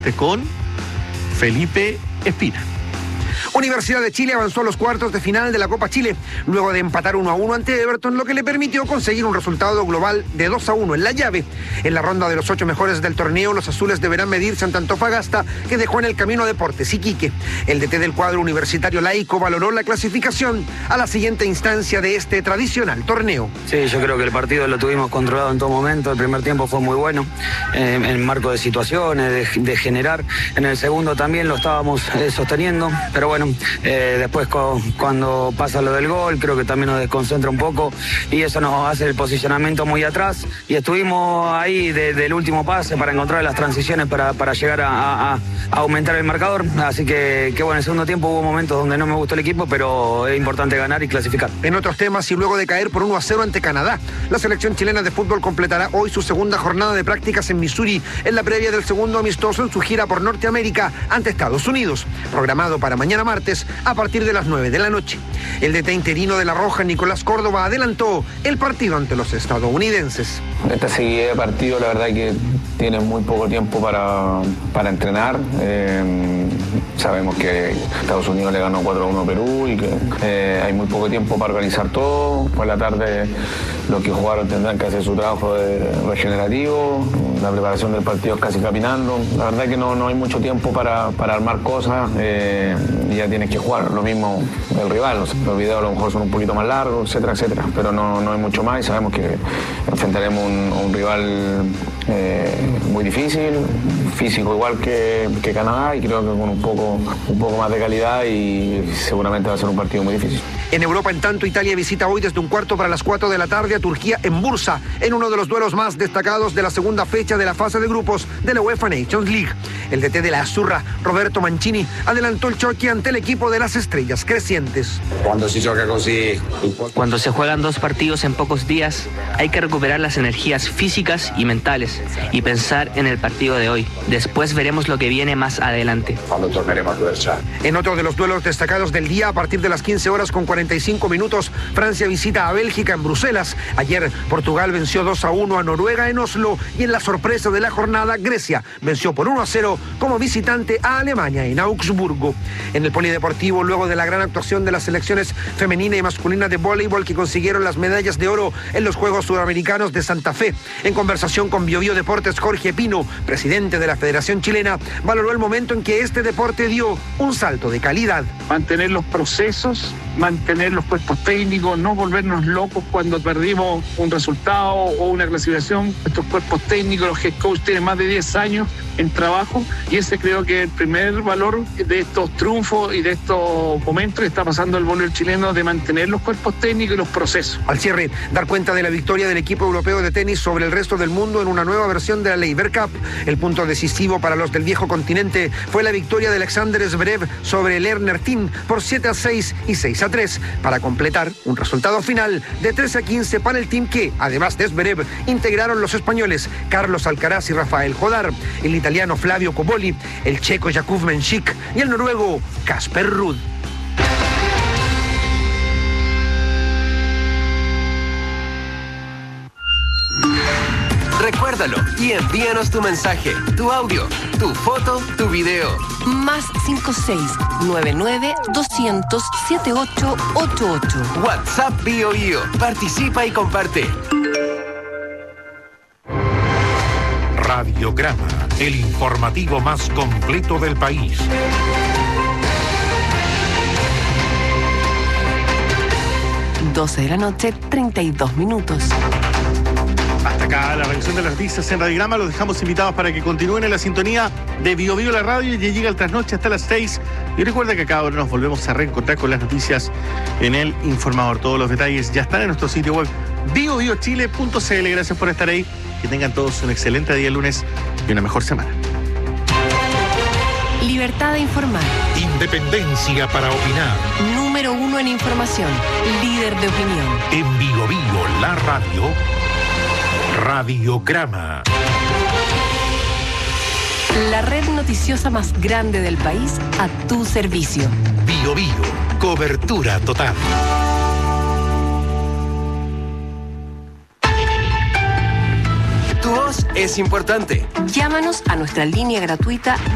Deportes con Felipe Espina. Universidad de Chile avanzó a los cuartos de final de la Copa Chile, luego de empatar 1-1 ante Everton, lo que le permitió conseguir un resultado global de 2-1 en la llave. En la ronda de los 8 mejores del torneo, los azules deberán medirse ante Antofagasta, que dejó en el camino a Deportes Iquique. El DT del cuadro universitario laico valoró la clasificación a la siguiente instancia de este tradicional torneo. Sí, yo creo que el partido lo tuvimos controlado en todo momento. El primer tiempo fue muy bueno, en marco de situaciones, de generar. En el segundo también lo estábamos sosteniendo, pero bueno, después cuando pasa lo del gol, creo que también nos desconcentra un poco y eso nos hace el posicionamiento muy atrás y estuvimos ahí del último pase para encontrar las transiciones para llegar a aumentar el marcador, así que bueno, en el segundo tiempo hubo momentos donde no me gustó el equipo, pero es importante ganar y clasificar. En otros temas, y luego de caer por 1-0 ante Canadá, la selección chilena de fútbol completará hoy su segunda jornada de prácticas en Missouri, en la previa del segundo amistoso en su gira por Norteamérica ante Estados Unidos, programado para mañana martes a partir de las 9 de la noche. El DT interino de La Roja, Nicolás Córdoba, adelantó el partido ante los estadounidenses. Esta seguida de partido, la verdad que tiene muy poco tiempo para entrenar. Sabemos que Estados Unidos le ganó 4-1 a Perú y que hay muy poco tiempo para organizar todo. Por la tarde los que jugaron tendrán que hacer su trabajo regenerativo. La preparación del partido es casi caminando. La verdad que no hay mucho tiempo para armar cosas y ya tienes que jugar. Lo mismo el rival. Los videos a lo mejor son un poquito más largos, etcétera, etcétera. Pero no hay mucho más y sabemos que enfrentaremos a un rival muy difícil, físico igual que Canadá, y creo que con un poco más de calidad, y seguramente va a ser un partido muy difícil. En Europa, en tanto, Italia visita hoy desde un cuarto para las 4 de la tarde a Turquía en Bursa, en uno de los duelos más destacados de la segunda fecha de la fase de grupos de la UEFA Nations League. El DT de la Azzurra, Roberto Mancini, adelantó el choque ante el equipo de las estrellas crecientes. Cuando se juegan 2 partidos en pocos días, hay que recuperar las energías físicas y mentales y pensar en el partido de hoy. Después veremos lo que viene más adelante. En otro de los duelos destacados del día, a partir de las 15 horas con 45 minutos, Francia visita a Bélgica en Bruselas. Ayer, Portugal venció 2-1 a Noruega en Oslo, y en la sorpresa de la jornada, Grecia venció por 1-0 como visitante a Alemania en Augsburgo. En el polideportivo, luego de la gran actuación de las selecciones femenina y masculina de voleibol que consiguieron las medallas de oro en los Juegos Sudamericanos de Santa Fe, en conversación con BioBio Deportes, Jorge Pino, presidente de la Federación Chilena, valoró el momento en que este deporte dio un salto de calidad. Mantener los procesos, mantener los cuerpos técnicos, no volvernos locos cuando perdimos un resultado o una clasificación. Estos cuerpos técnicos, los head coach tienen más de 10 años en trabajo, y ese creo que es el primer valor de estos triunfos y de estos momentos que está pasando el voleibol chileno, de mantener los cuerpos técnicos y los procesos. Al cierre, dar cuenta de la victoria del equipo europeo de tenis sobre el resto del mundo en una nueva versión de la Laver Cup. El punto decisivo para los del viejo continente fue la victoria de Alexander Zverev sobre el Lerner Team por 7-6 y 6-3, para completar un resultado final de 13-15 para el team que, además de Zverev, integraron los españoles Carlos Alcaraz y Rafael Jodar, el italiano Flavio Cobolli, el checo Jakub Menšík y el noruego Casper Ruud. Recuérdalo y envíanos tu mensaje, tu audio, tu foto, tu video. Más 56-99-200-7888. WhatsApp BioBio. Participa y comparte. Radiograma, el informativo más completo del país. Doce de la noche, 32 minutos. Hasta acá la revisión de las noticias en Radiograma. Los dejamos invitados para que continúen en la sintonía de BioBio la radio, y llega el trasnoche hasta las 6. Y recuerda que cada hora nos volvemos a reencontrar con las noticias en El Informador. Todos los detalles ya están en nuestro sitio web biobiochile.cl. Gracias por estar ahí. Que tengan todos un excelente día lunes y una mejor semana. Libertad de informar. Independencia para opinar. Número 1 en información. Líder de opinión. En BioBio la radio. Radiograma. La red noticiosa más grande del país a tu servicio. BioBio, cobertura total. Tu voz es importante. Llámanos a nuestra línea gratuita